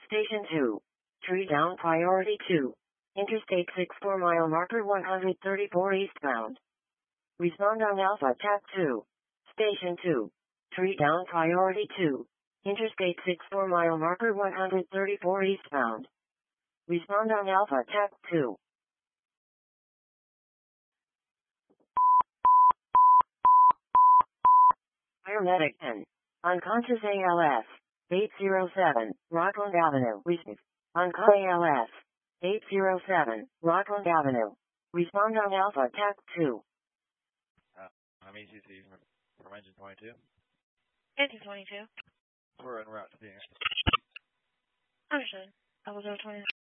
Station 2. Tree down priority 2. Interstate 64 mile marker 134 eastbound. Respond on Alpha TAC 2. Station 2. Tree down priority 2. Interstate 64 mile marker 134 eastbound. Respond on Alpha TAC 2. Paramedic 10. Unconscious ALS. 807, Rockland Avenue. Receive. Unconscious ALS. 807, Rockland Avenue. Respond on Alpha TAC 2. I'm ECC from engine 22. Engine 22. We're en route to Phoenix. Understood. I will go 29.